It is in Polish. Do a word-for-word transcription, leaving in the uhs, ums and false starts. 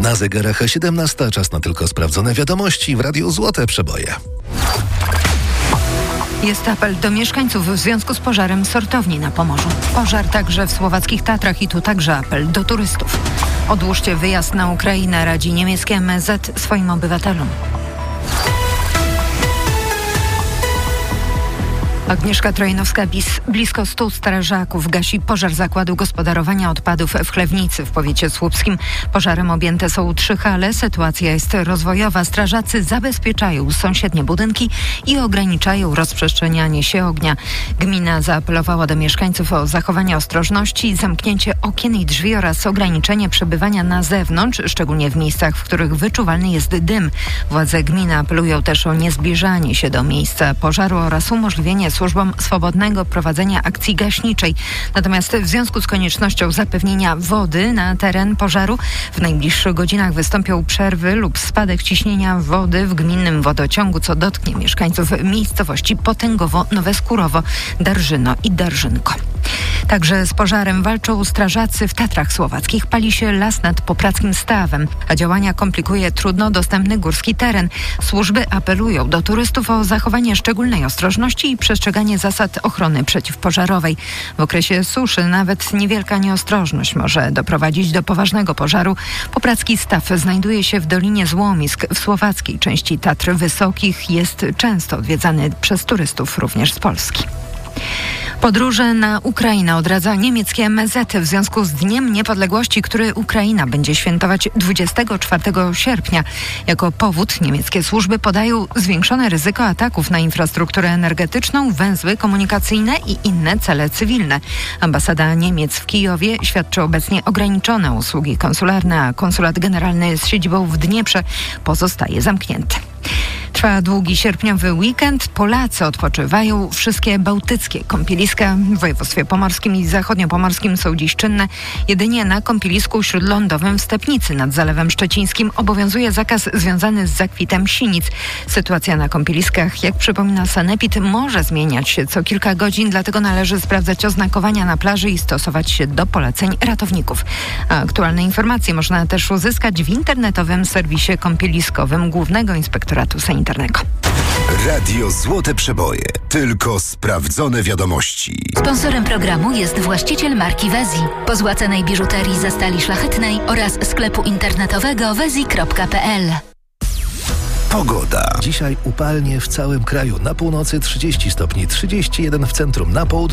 Na zegarach siedemnasta, czas na tylko sprawdzone wiadomości w Radiu Złote Przeboje. Jest apel do mieszkańców w związku z pożarem sortowni na Pomorzu. Pożar także w słowackich Tatrach i tu także apel do turystów. Odłóżcie wyjazd na Ukrainę, radzi niemieckie M S Z swoim obywatelom. Agnieszka Trojanowska, blisko stu strażaków gasi pożar zakładu gospodarowania odpadów w Chlewnicy w powiecie słupskim. Pożarem objęte są trzy hale. Sytuacja jest rozwojowa. Strażacy zabezpieczają sąsiednie budynki i ograniczają rozprzestrzenianie się ognia. Gmina zaapelowała do mieszkańców o zachowanie ostrożności, zamknięcie okien i drzwi oraz ograniczenie przebywania na zewnątrz, szczególnie w miejscach, w których wyczuwalny jest dym. Władze gminy apelują też o niezbliżanie się do miejsca pożaru oraz umożliwienie służbom swobodnego prowadzenia akcji gaśniczej. Natomiast w związku z koniecznością zapewnienia wody na teren pożaru w najbliższych godzinach wystąpią przerwy lub spadek ciśnienia wody w gminnym wodociągu, co dotknie mieszkańców miejscowości Potęgowo, Nowe Skórowo, Darżyno i Darżynko. Także z pożarem walczą strażacy w Tatrach Słowackich. Pali się las nad Poprackim Stawem, a działania komplikuje trudno dostępny górski teren. Służby apelują do turystów o zachowanie szczególnej ostrożności i przestrzeganie zasad ochrony przeciwpożarowej. W okresie suszy nawet niewielka nieostrożność może doprowadzić do poważnego pożaru. Popracki Staw znajduje się w Dolinie Złomisk. W słowackiej części Tatr Wysokich jest często odwiedzany przez turystów również z Polski. Podróże na Ukrainę odradza niemieckie M S Z w związku z Dniem Niepodległości, który Ukraina będzie świętować dwudziestego czwartego sierpnia. Jako powód niemieckie służby podają zwiększone ryzyko ataków na infrastrukturę energetyczną, węzły komunikacyjne i inne cele cywilne. Ambasada Niemiec w Kijowie świadczy obecnie ograniczone usługi konsularne, a konsulat generalny z siedzibą w Dnieprze pozostaje zamknięty. Trwa długi sierpniowy weekend. Polacy odpoczywają. Wszystkie bałtyckie kąpieliska w województwie pomorskim i zachodniopomorskim są dziś czynne. Jedynie na kąpielisku śródlądowym w Stepnicy nad Zalewem Szczecińskim obowiązuje zakaz związany z zakwitem sinic. Sytuacja na kąpieliskach, jak przypomina Sanepid, może zmieniać się co kilka godzin, dlatego należy sprawdzać oznakowania na plaży i stosować się do poleceń ratowników. A aktualne informacje można też uzyskać w internetowym serwisie kąpieliskowym Głównego Inspektoratu Sanitarnego. Radio Złote Przeboje. Tylko sprawdzone wiadomości. Sponsorem programu jest właściciel marki Wezi. Po złacanej biżuterii ze stali szlachetnej oraz sklepu internetowego wezi kropka pe el. Pogoda. Dzisiaj upalnie w całym kraju. Na północy trzydzieści stopni, trzydzieści jeden w centrum, na południu